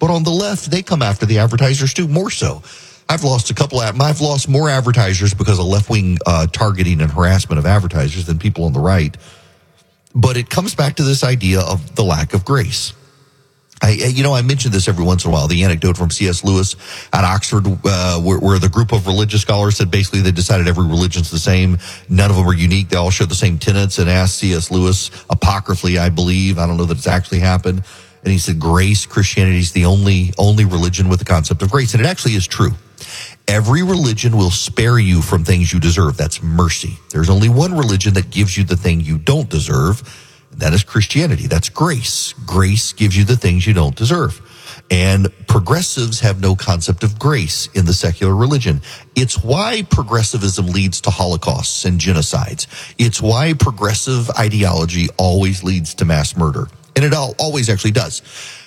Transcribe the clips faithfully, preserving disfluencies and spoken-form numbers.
But on the left, they come after the advertisers too, more so. I've lost a couple of, I've lost more advertisers because of left-wing uh, targeting and harassment of advertisers than people on the right. But it comes back to this idea of the lack of grace. I, you know, I mention this every once in a while, the anecdote from C S Lewis at Oxford, uh, where, where the group of religious scholars said basically they decided every religion's the same. None of them are unique. They all share the same tenets, and asked C S Lewis, apocryphally, I believe, I don't know that it's actually happened. And he said, grace, Christianity is the only, only religion with the concept of grace. And it actually is true. Every religion will spare you from things you deserve. That's mercy. There's only one religion that gives you the thing you don't deserve. That is Christianity. That's grace. Grace gives you the things you don't deserve. And progressives have no concept of grace in the secular religion. It's why progressivism leads to holocausts and genocides. It's why progressive ideology always leads to mass murder. And it always actually does.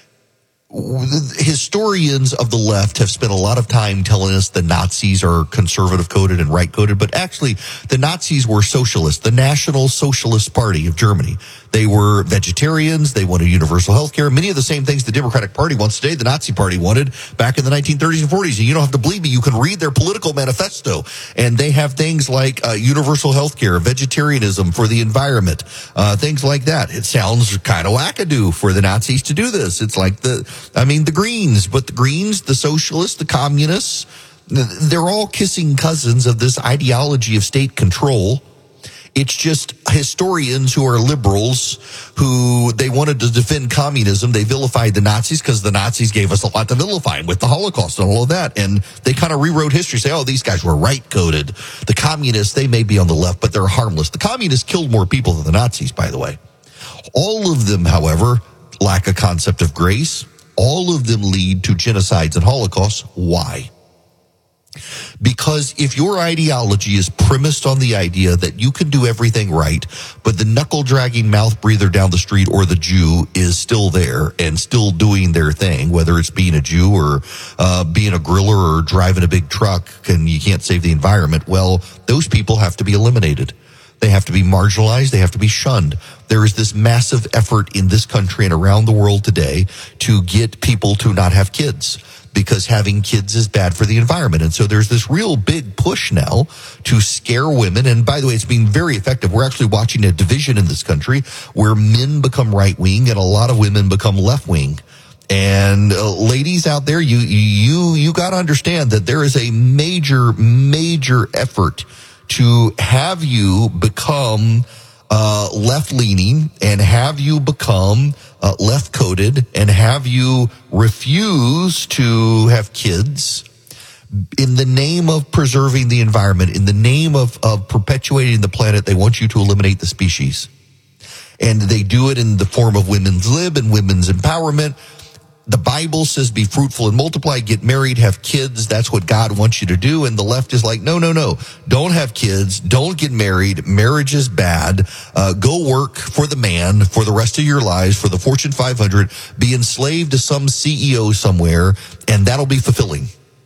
Historians of the left have spent a lot of time telling us the Nazis are conservative coded and right coded, but actually the Nazis were socialists, the National Socialist Party of Germany. They were vegetarians. They wanted universal health care. Many of the same things the Democratic Party wants today, the Nazi Party wanted back in the nineteen thirties and forties. And you don't have to believe me. You can read their political manifesto. And they have things like uh, universal health care, vegetarianism for the environment, uh, things like that. It sounds kind of wackadoo for the Nazis to do this. It's like the, I mean, the Greens, but the Greens, the socialists, the communists, they're all kissing cousins of this ideology of state control. It's just historians who are liberals who they wanted to defend communism. They vilified the Nazis because the Nazis gave us a lot to vilify with the Holocaust and all of that. And they kind of rewrote history, say, oh, these guys were right-coded. The communists, they may be on the left, but they're harmless. The communists killed more people than the Nazis, by the way. All of them, however, lack a concept of grace. All of them lead to genocides and holocausts. Why? Because if your ideology is premised on the idea that you can do everything right, but the knuckle-dragging mouth breather down the street or the Jew is still there and still doing their thing, whether it's being a Jew or uh, being a griller or driving a big truck, and you can't save the environment, well, those people have to be eliminated. They have to be marginalized. They have to be shunned. There is this massive effort in this country and around the world today to get people to not have kids, because having kids is bad for the environment. And so there's this real big push now to scare women. And by the way, it's being very effective. We're actually watching a division in this country where men become right-wing and a lot of women become left-wing. And uh, ladies out there, you you you got to understand that there is a major, major effort to have you become uh, left-leaning and have you become uh, left-coded and have you refuse to have kids in the name of preserving the environment, in the name of, of perpetuating the planet. They want you to eliminate the species. And they do it in the form of women's lib and women's empowerment. The Bible says be fruitful and multiply, get married, have kids. That's what God wants you to do. And the left is like, no, no, no. Don't have kids. Don't get married. Marriage is bad. Uh, go work for the man for the rest of your lives, for the Fortune five hundred. Be enslaved to some C E O somewhere, and that'll be fulfilling.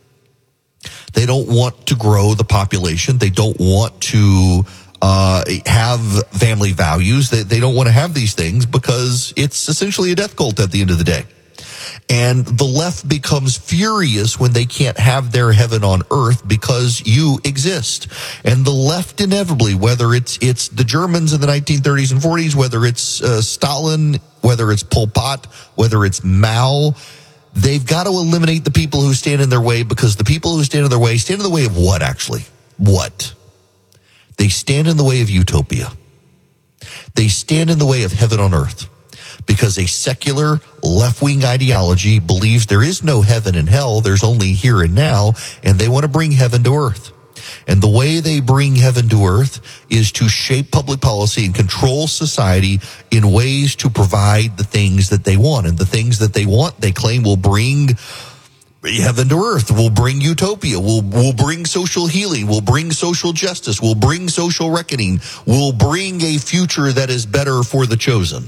They don't want to grow the population. They don't want to uh have family values. They, they don't want to have these things because it's essentially a death cult at the end of the day. And the left becomes furious when they can't have their heaven on earth because you exist. And the left inevitably, whether it's it's the Germans in the nineteen thirties and forties, whether it's uh, Stalin, whether it's Pol Pot, whether it's Mao, they've got to eliminate the people who stand in their way, because the people who stand in their way stand in the way of what, actually? What? They stand in the way of utopia. They stand in the way of heaven on earth. Because a secular left-wing ideology believes there is no heaven and hell, there's only here and now, and they want to bring heaven to earth. And the way they bring heaven to earth is to shape public policy and control society in ways to provide the things that they want. And the things that they want, they claim, will bring heaven to earth, will bring utopia, will will bring social healing, will bring social justice, will bring social reckoning, will bring a future that is better for the chosen.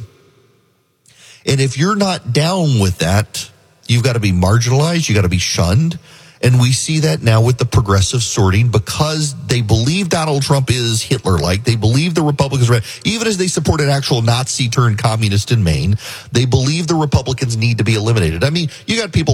And if you're not down with that, you've got to be marginalized, you've got to be shunned. And we see that now with the progressive sorting, because they believe Donald Trump is Hitler-like. They believe the Republicans, even as they support an actual Nazi-turned communist in Maine, they believe the Republicans need to be eliminated. I mean, you got people